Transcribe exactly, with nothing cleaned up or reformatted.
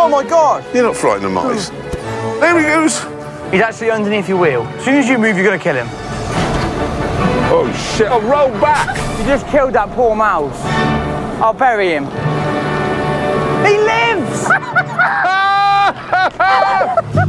Oh my God! You're not frightened of mice. There he goes. He's actually underneath your wheel. As soon as you move, you're gonna kill him. Oh shit! I'll roll back. You just killed that poor mouse. I'll bury him. He lives!